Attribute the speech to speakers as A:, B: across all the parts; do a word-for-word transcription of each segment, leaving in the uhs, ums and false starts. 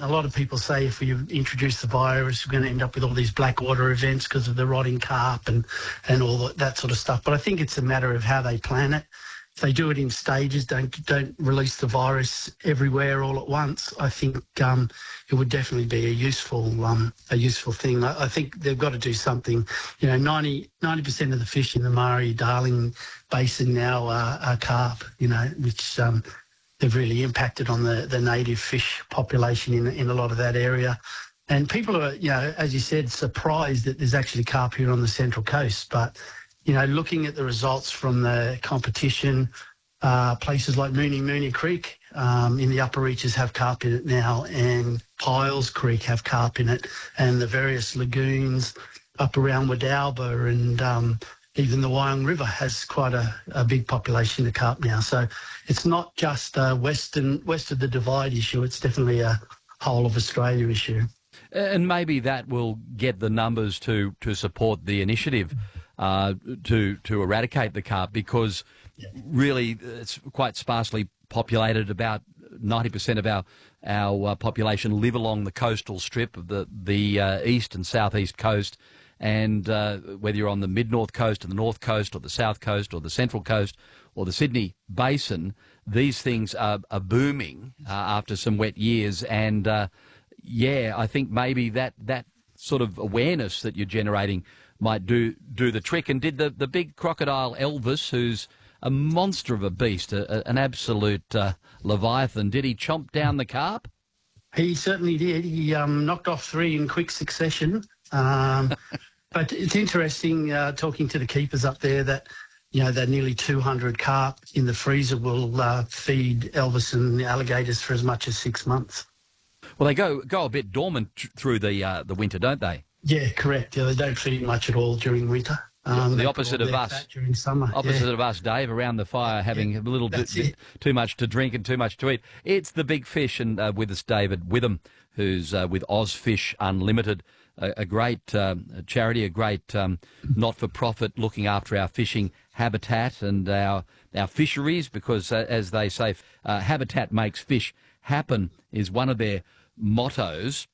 A: a lot of people say if we introduce the virus, we're going to end up with all these blackwater events because of the rotting carp and, and all that sort of stuff. But I think it's a matter of how they plan it. If they do it in stages, don't don't release the virus everywhere all at once, I think um, it would definitely be a useful um, a useful thing. I, I think they've got to do something. You know, ninety percent of the fish in the Murray-Darling Basin now are, are carp, you know, which um, they've really impacted on the, the native fish population in, in a lot of that area. And people are, you know, as you said, surprised that there's actually carp here on the Central Coast. But you know, looking at the results from the competition, uh, places like Mooney Mooney Creek um, in the upper reaches have carp in it now, and Piles Creek have carp in it, and the various lagoons up around Wadalba and um, even the Wyong River has quite a, a big population of carp now. So it's not just a western, west of the divide issue, it's definitely a whole of Australia issue.
B: And maybe that will get the numbers to, to support the initiative uh, to to eradicate the carp, because yeah. really it's quite sparsely populated. About ninety percent of our our uh, population live along the coastal strip of the, the uh, east and southeast coast. And uh, whether you're on the mid-north coast or the north coast or the south coast or the central coast or the Sydney Basin, these things are, are booming uh, after some wet years. And uh, yeah, I think maybe that that sort of awareness that you're generating might do do the trick. And did the, the big crocodile Elvis, who's a monster of a beast, a, a, an absolute uh, leviathan, did he chomp down the carp?
A: He certainly did. He um, knocked off three in quick succession. Um, but it's interesting uh, talking to the keepers up there that, you know, that nearly two hundred carp in the freezer will uh, feed Elvis and the alligators for as much as six months.
B: Well, they go go a bit dormant t- through the uh, the winter, don't they?
A: Yeah, correct. Yeah, they don't feed much at all during winter.
B: Um, the opposite of us.
A: During summer.
B: Opposite
A: yeah.
B: of us, Dave, around the fire, having
A: yeah,
B: a little bit, bit too much to drink and too much to eat. It's the big fish, and uh, with us, David Witham, who's uh, with Ozfish Unlimited, a, a great um, charity, a great um, not-for-profit looking after our fishing habitat and our our fisheries, because, uh, as they say, uh, habitat makes fish happen is one of their mottos.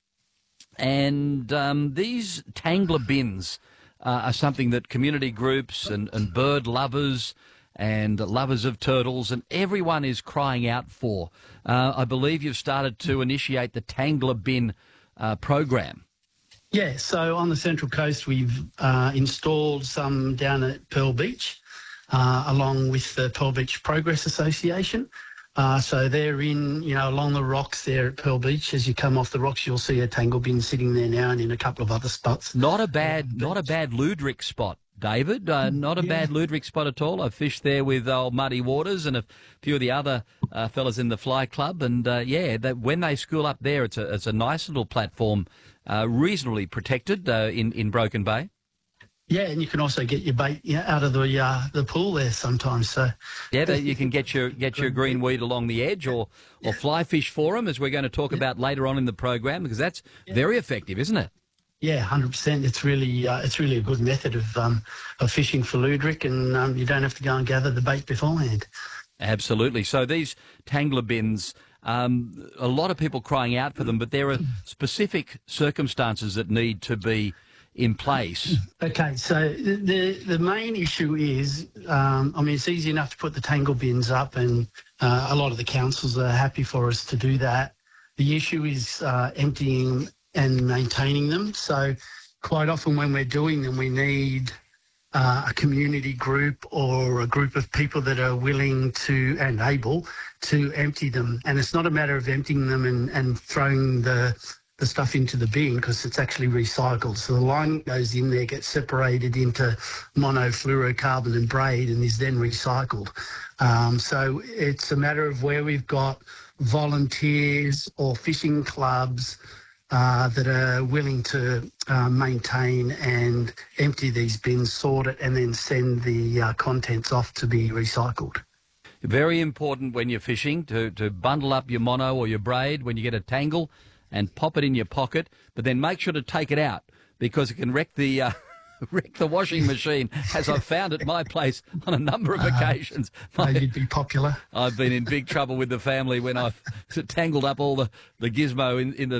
B: And um, these tangler bins uh, are something that community groups and, and bird lovers and lovers of turtles and everyone is crying out for. Uh, I believe you've started to initiate the Tangler Bin uh, program.
A: Yeah, so on the Central Coast we've uh, installed some down at Pearl Beach, uh, along with the Pearl Beach Progress Association. Uh, so they're in, you know, along the rocks there at Pearl Beach. As you come off the rocks, you'll see a tangle bin sitting there now, and in a couple of other spots.
B: Not a bad, not a bad Luderick spot, David. Uh, not a yeah. bad Luderick spot at all. I've fished there with old Muddy Waters and a few of the other uh, fellas in the Fly Club, and uh, yeah, that when they school up there, it's a it's a nice little platform, uh, reasonably protected uh, in in Broken Bay.
A: Yeah, and you can also get your bait you know, out of the uh, the pool there sometimes. So
B: yeah, that you can get your get your green weed along the edge, or or fly fish for them, as we're going to talk yeah. about later on in the program, because that's yeah. very effective, isn't it?
A: Yeah, one hundred percent. It's really uh, it's really a good method of um, of fishing for luderick, and um, you don't have to go and gather the bait beforehand.
B: Absolutely. So these Tangler bins, um, a lot of people crying out for them, but there are specific circumstances that need to be in place.
A: Okay, so the the main issue is, um, I mean, it's easy enough to put the tangle bins up, and uh, a lot of the councils are happy for us to do that. The issue is uh, emptying and maintaining them. So quite often when we're doing them, we need uh, a community group or a group of people that are willing to and able to empty them. And it's not a matter of emptying them and, and throwing the the stuff into the bin, because it's actually recycled. So the line goes in there, gets separated into monofluorocarbon and braid, and is then recycled. Um, so it's a matter of where we've got volunteers or fishing clubs uh, that are willing to uh, maintain and empty these bins, sort it, and then send the uh, contents off to be recycled.
B: Very important when you're fishing to, to bundle up your mono or your braid when you get a tangle, and pop it in your pocket, but then make sure to take it out, because it can wreck the uh, wreck the washing machine, as I've found at my place on a number of occasions.
A: Uh, you'd be popular.
B: I've been in big trouble with the family when I've tangled up all the, the gizmo in, in the